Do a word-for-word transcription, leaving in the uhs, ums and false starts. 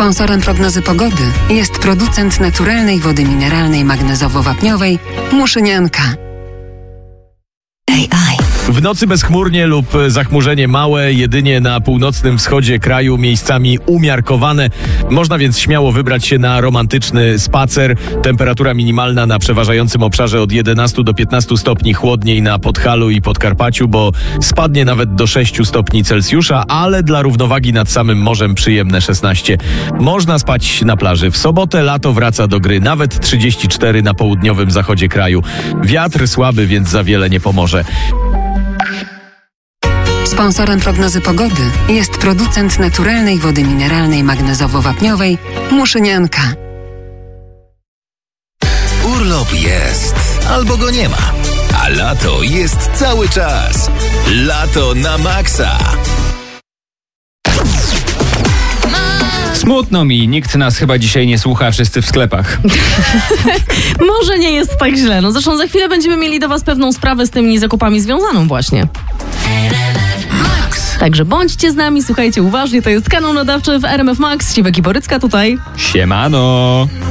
Sponsorem prognozy pogody jest producent naturalnej wody mineralnej magnezowo-wapniowej Muszynianka. A I. W nocy bezchmurnie lub zachmurzenie małe, jedynie na północnym wschodzie kraju, miejscami umiarkowane. Można więc śmiało wybrać się na romantyczny spacer. Temperatura minimalna na przeważającym obszarze od jedenastu do piętnastu stopni, chłodniej na Podhalu i Podkarpaciu, bo spadnie nawet do sześciu stopni Celsjusza, ale dla równowagi nad samym morzem przyjemne szesnaście. Można spać na plaży. W sobotę lato wraca do gry, nawet trzydzieści cztery na południowym zachodzie kraju. Wiatr słaby, więc za wiele nie pomoże. Sponsorem prognozy pogody jest producent naturalnej wody mineralnej magnezowo-wapniowej Muszynianka. Urlop jest, albo go nie ma, a lato jest cały czas. Lato na maksa. Smutno mi, nikt nas chyba dzisiaj nie słucha, wszyscy w sklepach. Może nie jest tak źle. No zresztą za chwilę będziemy mieli do was pewną sprawę z tymi zakupami związaną właśnie. Także bądźcie z nami, słuchajcie uważnie, to jest kanał nadawczy w R M F Max. Siwek i Borycka tutaj. Siemano!